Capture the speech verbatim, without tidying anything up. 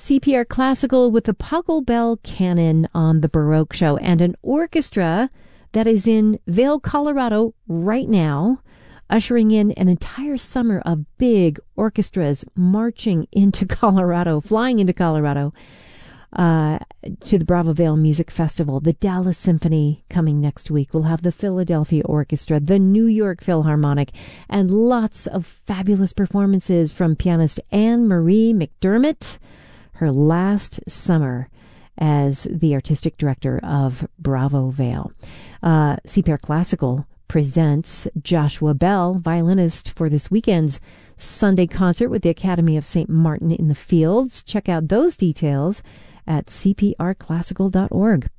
C P R Classical with the Pachelbel Canon on the Baroque Show, and an orchestra that is in Vail, Colorado right now, ushering in an entire summer of big orchestras marching into Colorado, flying into Colorado uh, to the Bravo Vail Music Festival. The Dallas Symphony coming next week. We'll have the Philadelphia Orchestra, the New York Philharmonic, and lots of fabulous performances from pianist Anne Marie McDermott, her last summer as the artistic director of Bravo Vail. Uh, C P R Classical presents Joshua Bell, violinist, for this weekend's Sunday concert with the Academy of Saint Martin in the Fields. Check out those details at c p r classical dot org.